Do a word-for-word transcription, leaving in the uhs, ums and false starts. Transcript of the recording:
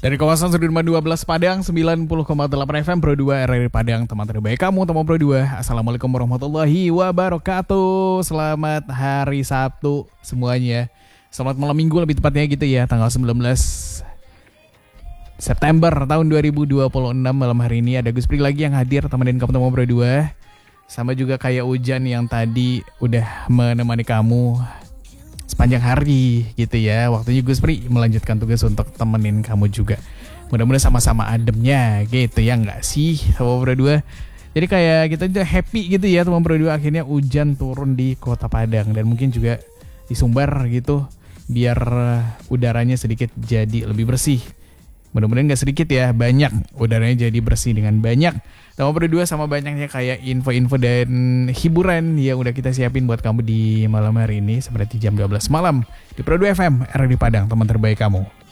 Dari kawasan Sudirman dua belas Padang, sembilan puluh koma delapan F M Pro dua R R I Padang, teman terbaik kamu, teman Pro dua. Assalamualaikum warahmatullahi wabarakatuh. Selamat hari Sabtu semuanya. Selamat malam minggu lebih tepatnya gitu ya, tanggal sembilan belas September tahun dua ribu dua puluh enam. Malam hari ini ada Gus Pri lagi yang hadir temenin kamu, teman Pro dua. Sama juga kayak Ujan yang tadi udah menemani kamu sepanjang hari gitu ya. Waktunya Gus Pri melanjutkan tugas untuk temenin kamu juga. Mudah-mudahan sama-sama ademnya gitu ya, enggak sih teman Pro dua. Jadi kayak kita juga happy gitu ya teman Pro dua, akhirnya hujan turun di Kota Padang dan mungkin juga di Sumbar gitu, biar udaranya sedikit jadi lebih bersih. Mudah-mudahan gak sedikit ya, banyak udaranya jadi bersih dengan banyak Teman Pro dua sama banyaknya kayak info-info dan hiburan yang udah kita siapin buat kamu di malam hari ini seperti jam dua belas malam di Pro dua F M R R I Padang, teman terbaik kamu.